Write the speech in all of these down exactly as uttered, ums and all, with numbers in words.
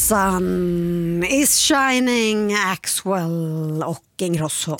Sun is shining, Axwell och Ingrosso.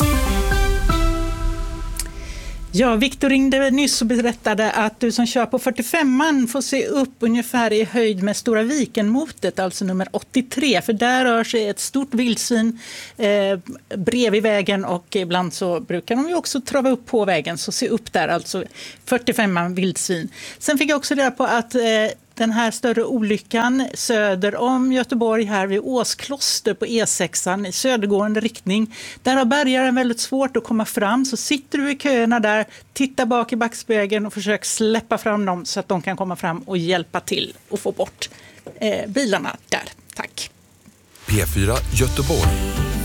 Ja, Victor ringde nyss och berättade att du som kör på fyrtiofemman får se upp ungefär i höjd med Stora Vikenmotet, alltså nummer åttiotre. För där rör sig ett stort vildsvin eh, bredvid vägen och ibland så brukar de ju också trava upp på vägen. Så se upp där, alltså fyrtiofemman vildsvin. Sen fick jag också reda på att eh, den här större olyckan söder om Göteborg här vid Åskloster på E sexan i södergående riktning. Där har bärgaren väldigt svårt att komma fram, så sitter du i köerna där, titta bak i backspegeln och försök släppa fram dem så att de kan komma fram och hjälpa till och få bort eh, bilarna där. Tack. P fyra Göteborg.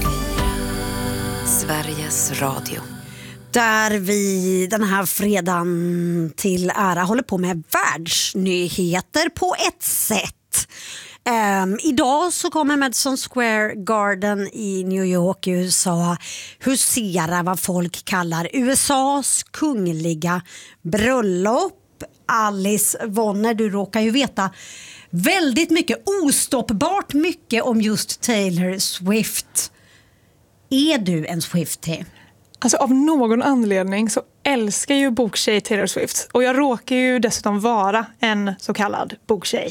Sveriges Radio. Där vi den här fredagen till ära håller på med världsnyheter på ett sätt. Um, idag så kommer Madison Square Garden i New York i U S A husera vad folk kallar U S A:s kungliga bröllop. Alice Vonner, du råkar ju veta väldigt mycket, ostoppbart mycket om just Taylor Swift. Är du en Swiftie? Alltså av någon anledning så älskar ju boktjej Taylor Swift. Och jag råkar ju dessutom vara en så kallad boktjej.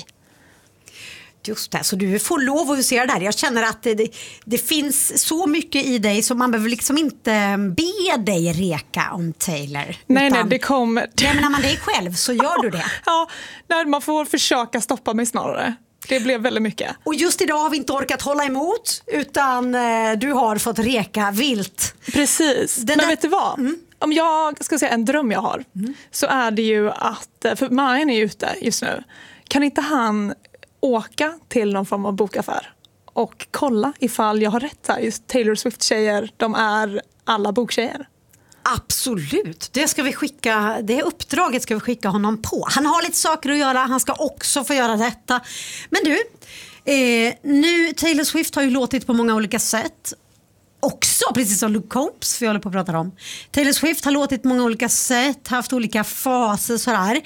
Just det, så du får lov att se det där. Jag känner att det, det, det finns så mycket i dig så man behöver liksom inte be dig reka om Taylor. Nej, nej, det kommer... Lämnar man dig själv så gör du det. Ja, nej, man får försöka stoppa mig snarare. Det blev väldigt mycket. Och just idag har vi inte orkat hålla emot utan eh, du har fått reka vilt. Precis, Den men där... vet du vad? Mm. Om jag ska säga en dröm jag har mm. så är det ju att, för Marian är ute just nu, kan inte han åka till någon form av bokaffär och kolla ifall jag har rätt här. Just Taylor Swift-tjejer, de är alla boktjejer. Absolut, det ska vi skicka, det uppdraget ska vi skicka honom på. Han har lite saker att göra, han ska också få göra detta. Men du, eh, nu Taylor Swift har ju låtit på många olika sätt. Också, precis som Luke Combs vi håller på att prata om. Taylor Swift har låtit på många olika sätt, haft olika faser sådär.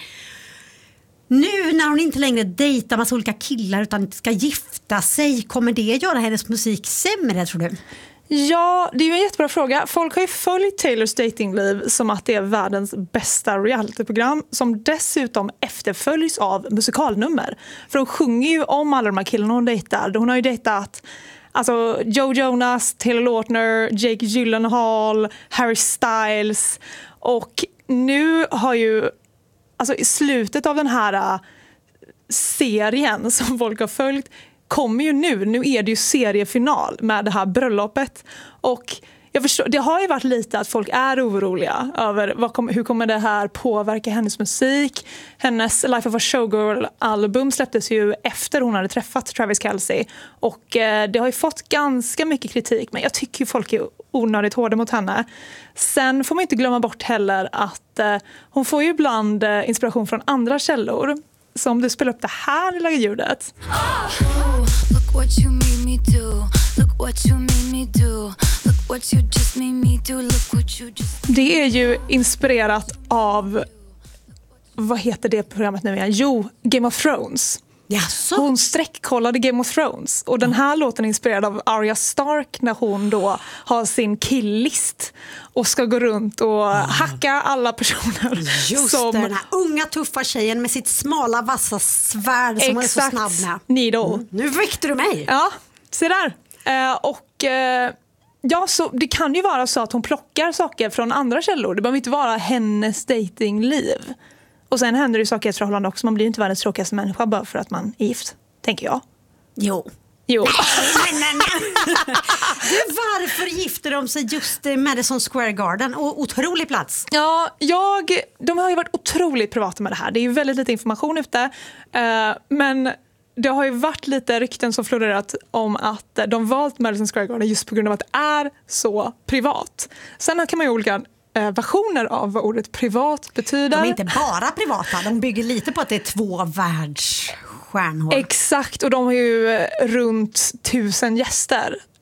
Nu när hon inte längre dejtar massa olika killar utan ska gifta sig, kommer det göra hennes musik sämre, tror du? Ja, det är ju en jättebra fråga. Folk har ju följt Taylors datingliv som att det är världens bästa realityprogram som dessutom efterföljs av musikalnummer. För hon sjunger ju om alla de här killarna hon dejtar. Hon har ju dejtat alltså, Joe Jonas, Taylor Lautner, Jake Gyllenhaal, Harry Styles. Och nu har ju, alltså i slutet av den här serien som folk har följt, kommer ju nu, nu är det ju seriefinal med det här bröllopet och jag förstår, det har ju varit lite att folk är oroliga över vad kom, hur kommer det här påverka hennes musik. Hennes Life of a Showgirl-album släpptes ju efter hon hade träffat Travis Kelce och eh, det har ju fått ganska mycket kritik, men jag tycker ju folk är onödigt hårda mot henne. Sen får man inte glömma bort heller att eh, hon får ju ibland eh, inspiration från andra källor. Så om du spelar upp det här lilla ljudet. What you made me do. Look what you made me do. Look what you just made me do. Look what you just... Det är ju inspirerat av, vad heter det programmet nu igen? Jo, Game of Thrones. Jaså? Hon sträckkollade Game of Thrones. Och den här låten är inspirerad av Arya Stark när hon då har sin killlist och ska gå runt och ah. hacka alla personer. Just som... det, den här unga tuffa tjejen med sitt smala vassa svärd som exakt. är så snabb med. Needle. Mm. Nu väckte du mig. Ja, se där. Eh, och eh, ja, så det kan ju vara så att hon plockar saker från andra källor. Det behöver inte vara hennes datingliv. Och sen händer det ju saker i ett förhållande också. Man blir ju inte världens tråkigaste människa bara för att man är gift, tänker jag. Jo. Jo. Nej, nej, nej. Du, varför gifter de sig just i Madison Square Garden? Och otrolig plats. Ja, jag, de har ju varit otroligt privata med det här. Det är ju väldigt lite information ute. Uh, men det har ju varit lite rykten som florerat om att de valt Madison Square Garden just på grund av att det är så privat. Sen kan man ju olika versioner av vad ordet privat betyder. De är inte bara privata, de bygger lite på att det är två världsstjärnor. Exakt, och de har ju runt tusen gäster.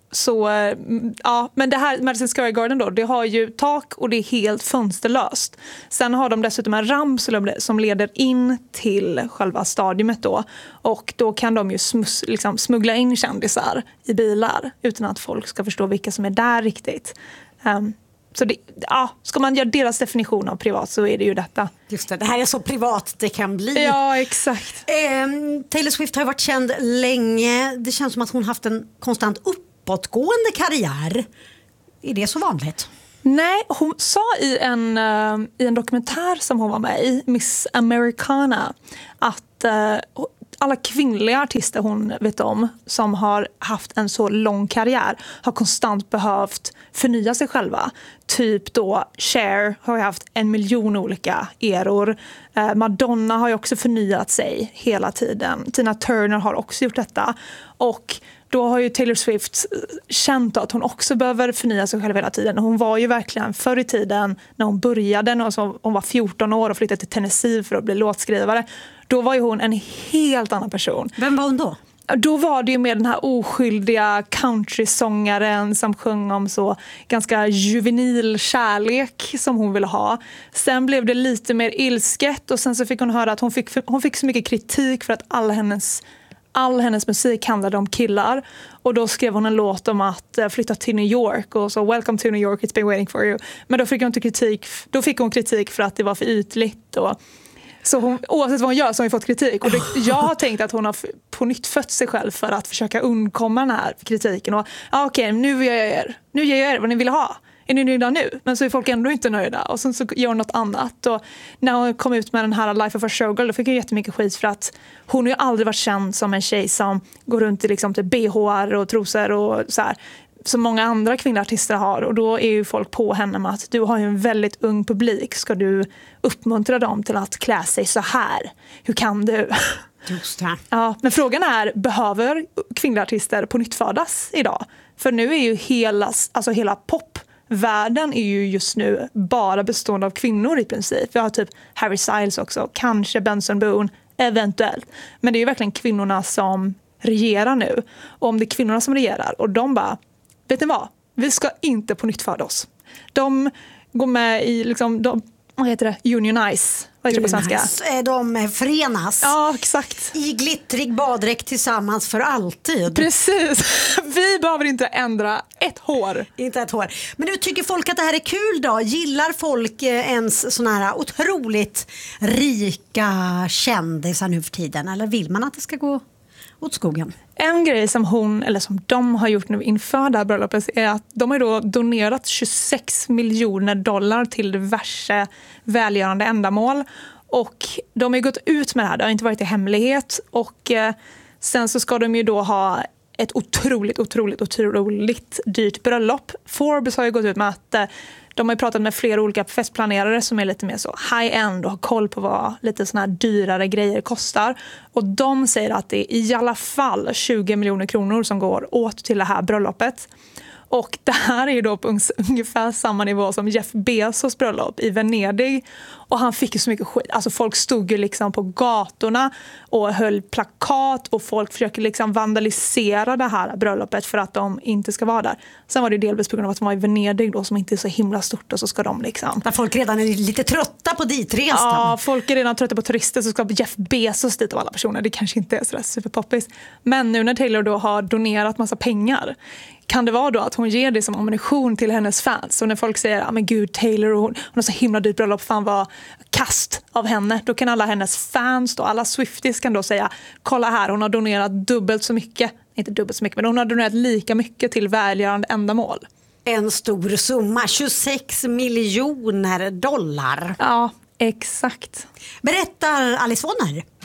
Så, ja, men det här Madison Square Garden då, det har ju tak och det är helt fönsterlöst. Sen har de dessutom en ramp som leder in till själva stadiumet då. Och då kan de ju smus, liksom, smuggla in kändisar i bilar utan att folk ska förstå vilka som är där riktigt. Um, så det, ja, ska man göra deras definition av privat så är det ju detta. Just det, det här är så privat det kan bli. Ja, exakt. Eh, Taylor Swift har ju varit känd länge. Det känns som att hon haft en konstant uppåtgående karriär. Är det så vanligt? Nej, hon sa i en, uh, i en dokumentär som hon var med i, Miss Americana, att uh, alla kvinnliga artister hon vet om som har haft en så lång karriär har konstant behövt förnya sig själva. Typ då Cher har ju haft en miljon olika eror. Eh, Madonna har ju också förnyat sig hela tiden. Tina Turner har också gjort detta. Och då har ju Taylor Swift känt att hon också behöver förnya sig själv hela tiden. Hon var ju verkligen förr i tiden när hon började, när hon var fjorton år och flyttade till Tennessee för att bli låtskrivare. Då var ju hon en helt annan person. Vem var hon då? Då var det ju med den här oskyldiga countrysångaren som sjöng om så ganska juvenil kärlek som hon ville ha. Sen blev det lite mer ilsket och sen så fick hon höra att hon fick, hon fick så mycket kritik för att alla hennes, all hennes musik handlade om killar. Och då skrev hon en låt om att flytta till New York och så welcome to New York, it's been waiting for you. Men då fick hon kritik, då fick hon kritik för att det var för ytligt och så hon, oavsett vad hon gör så har hon fått kritik. Och det, jag har tänkt att hon har på nytt fött sig själv för att försöka undkomma den här kritiken. Och ja, okej, nu ger jag er, nu ger jag er vad ni vill ha. Är ni nöjda nu? Men så är folk ändå inte nöjda. Och sen så gör hon något annat. Och när hon kom ut med den här Life of a Showgirl då fick hon jättemycket skit för att hon har ju aldrig varit känd som en tjej som går runt i liksom till B H-ar och trosor och så här. Som många andra kvinnliga artister har. Och då är ju folk på henne med att du har ju en väldigt ung publik. Ska du uppmuntra dem till att klä sig så här? Hur kan du? Just det. Ja, men frågan är, behöver kvinnliga artister på nytt födas idag? För nu är ju hela, alltså hela popvärlden är ju just nu bara bestående av kvinnor i princip. Vi har typ Harry Styles också, kanske Benson Boone, eventuellt. Men det är ju verkligen kvinnorna som regerar nu. Och om det är kvinnorna som regerar och de bara, vet ni vad? Vi ska inte på nytt föda oss. De går med i, liksom, de, vad heter det? Unionize. Vad heter det på svenska? De förenas. Ja, exakt. I glittrig baddräkt tillsammans för alltid. Precis. Vi behöver inte ändra ett hår. Inte ett hår. Men du, tycker folk att det här är kul då? Gillar folk ens såna här otroligt rika kändisar nu för tiden? Eller vill man att det ska gå åt skogen? En grej som hon, eller som de har gjort nu inför det här bröllopet är att de har då donerat tjugosex miljoner dollar till diverse välgörande ändamål. Och de har ju gått ut med det här, det har inte varit i hemlighet. Och eh, sen så ska de ju då ha ett otroligt, otroligt, otroligt dyrt bröllop. Forbes har ju gått ut med att eh, de har ju pratat med flera olika festplanerare som är lite mer så high-end och har koll på vad lite såna här dyrare grejer kostar. Och de säger att det är i alla fall tjugo miljoner kronor som går åt till det här bröllopet. Och det här är ju då på ungefär samma nivå som Jeff Bezos bröllop i Venedig. Och han fick ju så mycket skit. Alltså folk stod ju liksom på gatorna och höll plakat och folk försöker liksom vandalisera det här bröllopet för att de inte ska vara där. Sen var det delvis på grund av att de var i Venedig då som inte är så himla stort och så ska de liksom... Där folk redan är lite trötta på ditresan. Ja, folk är redan trötta på turister så ska Jeff Bezos dit av alla personer. Det kanske inte är sådär superpoppis. Men nu när Taylor då har donerat massa pengar kan det vara då att hon ger det som ammunition till hennes fans. Och när folk säger, ja men gud Taylor, hon, hon har så himla dyrt bröllop, fan vad kast av henne. Då kan alla hennes fans då, alla Swifties kan då säga, kolla här, hon har donerat dubbelt så mycket. Inte dubbelt så mycket, men hon har donerat lika mycket till välgörande ändamål. En stor summa, tjugosex miljoner dollar. Ja, exakt. Berättar Alice Vonner.